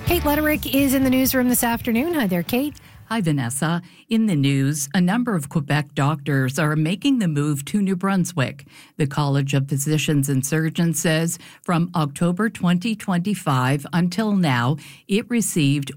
Kate Letterick is in the newsroom this afternoon. Hi there, Kate. Hi, Vanessa. In the news, a number of Quebec doctors are making the move to New Brunswick. The College of Physicians and Surgeons says from October 2025 until now, it received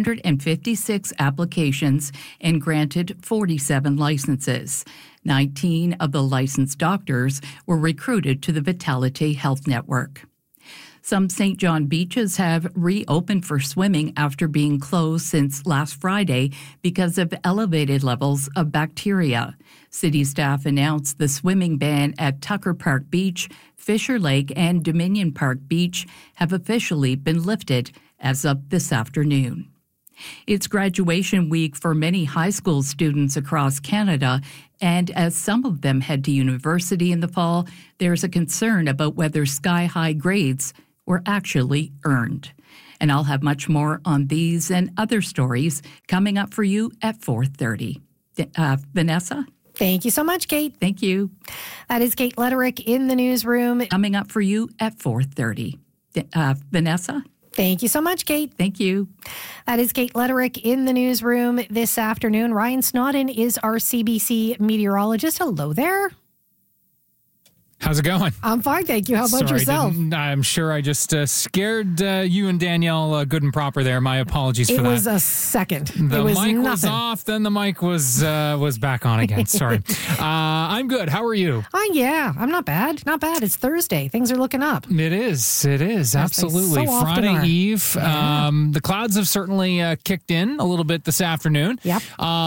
156 applications and granted 47 licenses. 19 of the licensed doctors were recruited to the Vitality Health Network. Some St. John beaches have reopened for swimming after being closed since last Friday because of elevated levels of bacteria. City staff announced the swimming ban at Tucker Park Beach, Fisher Lake, and Dominion Park Beach have officially been lifted as of this afternoon. It's graduation week for many high school students across Canada, and as some of them head to university in the fall, there's a concern about whether sky-high grades were actually earned. And I'll have much more on these and other stories coming up for you at 4:30. Vanessa? Thank you so much, Kate. Thank you. That is Kate Letterick in the newsroom. Coming up for you at 4:30. Vanessa? Thank you so much, Kate. Thank you. That is Kate Letterick in the newsroom this afternoon. Ryan Snodden is our CBC meteorologist. Hello there. How's it going? I'm fine, thank you. How about yourself? I'm sure I just scared you and Danielle good and proper there. My apologies for that. It was a second. The mic was off, then the mic was back on again. Sorry. I'm good. How are you? Yeah, I'm not bad. Not bad. It's Thursday. Things are looking up. It is. Absolutely. So Friday Eve. Yeah. The clouds have certainly kicked in a little bit this afternoon. Yep.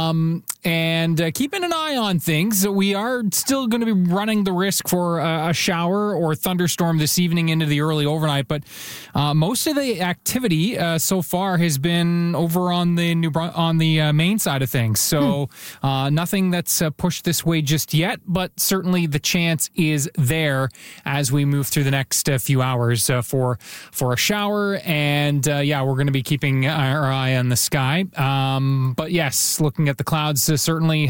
And keeping an eye on things. We are still going to be running the risk for a shower or thunderstorm this evening into the early overnight, but most of the activity so far has been over on the main side of things. So nothing that's pushed this way just yet, but certainly the chance is there as we move through the next few hours for a shower. And we're going to be keeping our eye on the sky. But yes, looking at the clouds, certainly